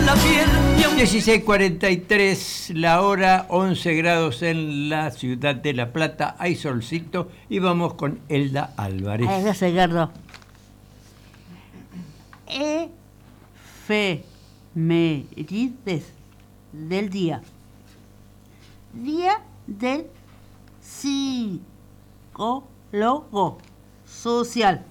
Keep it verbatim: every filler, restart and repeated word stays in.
la piel. dieciséis cuarenta y tres, la hora, once grados en la ciudad de La Plata. Hay solcito y vamos con Elda Álvarez. Ay, gracias, Edgardo. Efemérides del día. Día del psicólogo social.